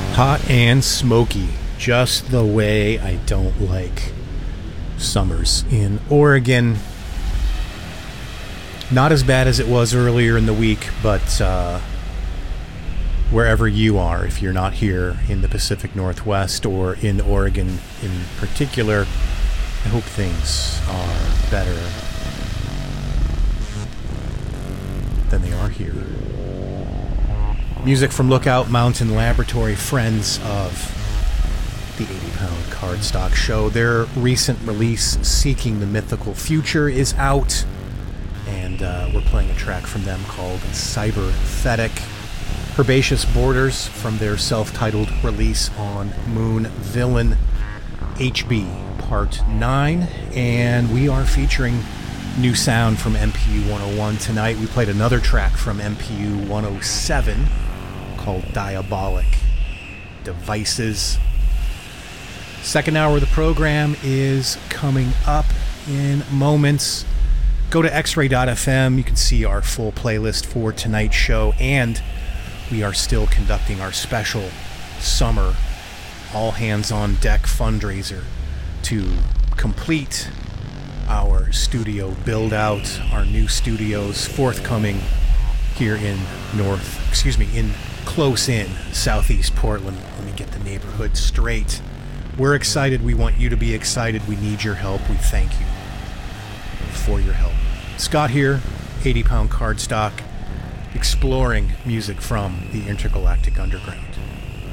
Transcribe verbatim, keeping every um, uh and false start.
Hot and smoky, just the way I don't like summers in Oregon. Not as bad as it was earlier in the week, but uh, wherever you are, if you're not here in the Pacific Northwest or in Oregon in particular, I hope things are better than they are here. Music from Lookout Mountain Laboratory, friends of the eighty pound Cardstock Show. Their recent release, Seeking the Mythical Future, is out, and uh, we're playing a track from them called Cyberthetic. Herbaceous Borders from their self-titled release on Moon Villain, H B Part nine, and we are featuring new sound from M P U one oh one tonight. We played another track from M P U one oh seven called Diabolic Devices. Second hour of the program is coming up in moments. Go to x ray dot f m. You can see our full playlist for tonight's show, and we are still conducting our special summer all hands on deck fundraiser to complete our studio build out, our new studios forthcoming here in North, excuse me, in close in Southeast Portland. Let me get the neighborhood straight. We're excited. We want you to be excited. We need your help. We thank you for your help. Scott here, eighty pound Cardstock, exploring music from the Intergalactic Underground.